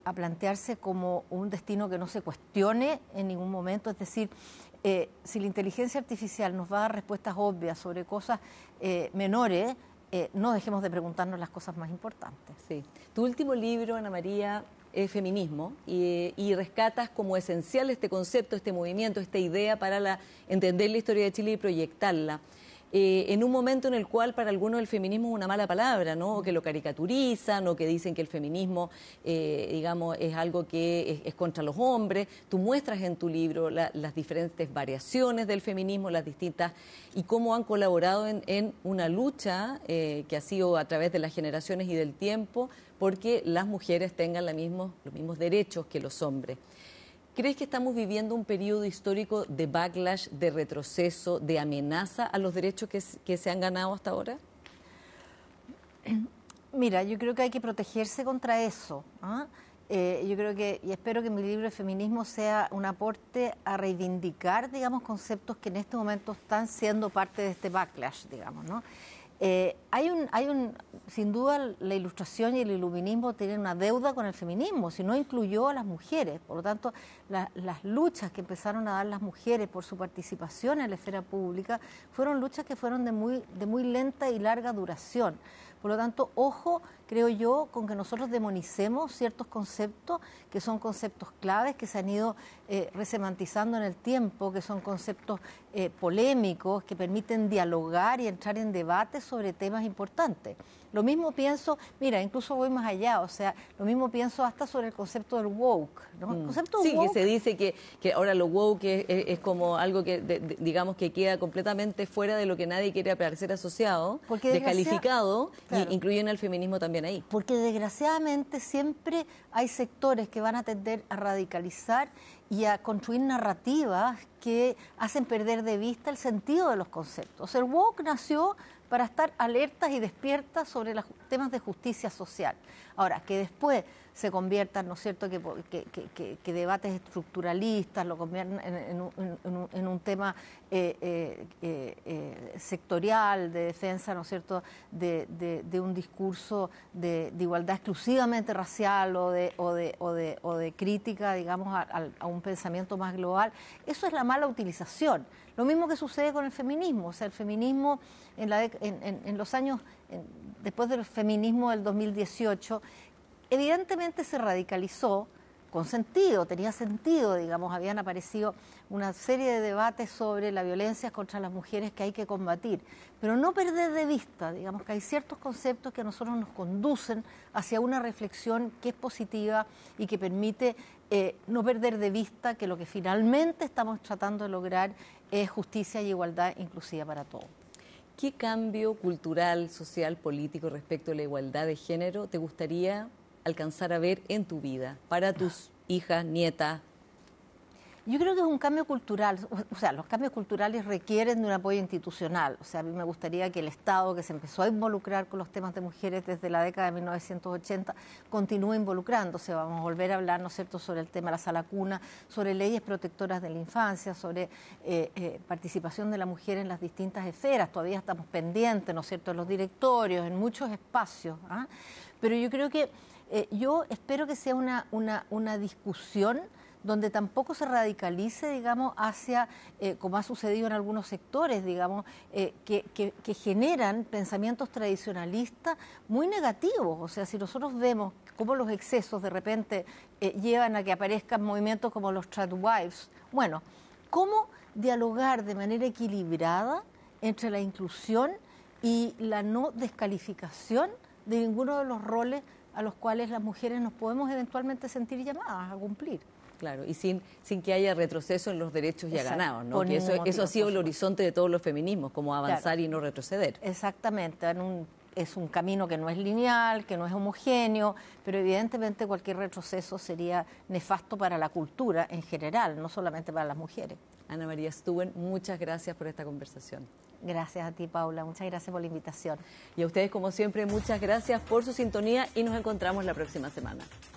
a plantearse como un destino que no se cuestione en ningún momento. Es decir, si la inteligencia artificial nos va a dar respuestas obvias sobre cosas menores, no dejemos de preguntarnos las cosas más importantes. Sí. Tu último libro, Ana María, es Feminismo, y rescatas como esencial este concepto, este movimiento, esta idea para entender la historia de Chile y proyectarla. En un momento en el cual para algunos el feminismo es una mala palabra, ¿no? O que lo caricaturizan, o que dicen que el feminismo, digamos, es algo que es contra los hombres. Tú muestras en tu libro las diferentes variaciones del feminismo, las distintas, y cómo han colaborado en una lucha que ha sido a través de las generaciones y del tiempo, porque las mujeres tengan los mismos derechos que los hombres. ¿Crees que estamos viviendo un periodo histórico de backlash, de retroceso, de amenaza a los derechos que se han ganado hasta ahora? Mira, yo creo que hay que protegerse contra eso. Yo creo que, y espero que mi libro de feminismo sea un aporte a reivindicar, digamos, conceptos que en este momento están siendo parte de este backlash, digamos, ¿no? Sin duda, la ilustración y el iluminismo tienen una deuda con el feminismo, si no incluyó a las mujeres. Por lo tanto, las luchas que empezaron a dar las mujeres por su participación en la esfera pública fueron luchas que fueron de muy lenta y larga duración. Por lo tanto, ojo, creo yo, con que nosotros demonicemos ciertos conceptos que son conceptos claves, que se han ido resemantizando en el tiempo, que son conceptos polémicos, que permiten dialogar y entrar en debate sobre temas importantes. Lo mismo pienso, mira, incluso voy más allá, o sea, lo mismo pienso hasta sobre el concepto del woke, ¿no? El concepto sí, woke, que se dice que ahora lo woke es como algo que, digamos, que queda completamente fuera de lo que nadie quiere parecer asociado, descalificado, claro, y incluyen al feminismo también ahí. Porque desgraciadamente siempre hay sectores que van a tender a radicalizar y a construir narrativas que hacen perder de vista el sentido de los conceptos. El woke nació para estar alertas y despiertas sobre los temas de justicia social. Ahora, que después se conviertan, ¿no es cierto?, que debates estructuralistas lo conviertan en un tema sectorial de defensa, ¿no es cierto?, de un discurso de igualdad exclusivamente racial o de crítica, digamos, a un pensamiento más global. Eso es la mala utilización. Lo mismo que sucede con el feminismo. O sea, el feminismo en los años, después del feminismo del 2018, evidentemente se radicalizó con sentido, tenía sentido, digamos, habían aparecido una serie de debates sobre la violencia contra las mujeres que hay que combatir, pero no perder de vista, digamos, que hay ciertos conceptos que a nosotros nos conducen hacia una reflexión que es positiva y que permite no perder de vista que lo que finalmente estamos tratando de lograr es justicia y igualdad inclusiva para todos. ¿Qué cambio cultural, social, político respecto a la igualdad de género te gustaría alcanzar a ver en tu vida, para tus hijas, nietas? Yo creo que es un cambio cultural, o sea, los cambios culturales requieren de un apoyo institucional. O sea, a mí me gustaría que el Estado, que se empezó a involucrar con los temas de mujeres desde la década de 1980, continúe involucrándose. Vamos a volver a hablar, ¿no es cierto?, sobre el tema de la sala cuna, sobre leyes protectoras de la infancia, sobre participación de la mujer en las distintas esferas. Todavía estamos pendientes, ¿no es cierto?, en los directorios, en muchos espacios. Pero yo creo que, yo espero que sea una discusión donde tampoco se radicalice, digamos, hacia, como ha sucedido en algunos sectores, digamos, que generan pensamientos tradicionalistas muy negativos. O sea, si nosotros vemos cómo los excesos de repente llevan a que aparezcan movimientos como los tradwives, bueno, ¿cómo dialogar de manera equilibrada entre la inclusión y la no descalificación de ninguno de los roles a los cuales las mujeres nos podemos eventualmente sentir llamadas a cumplir? Claro, y sin que haya retroceso en los derechos ya ganados, ¿no? Que eso ha sido el horizonte de todos los feminismos, como avanzar, claro, y no retroceder. Exactamente, es un camino que no es lineal, que no es homogéneo, pero evidentemente cualquier retroceso sería nefasto para la cultura en general, no solamente para las mujeres. Ana María Stuben, muchas gracias por esta conversación. Gracias a ti, Paula, muchas gracias por la invitación. Y a ustedes, como siempre, muchas gracias por su sintonía y nos encontramos la próxima semana.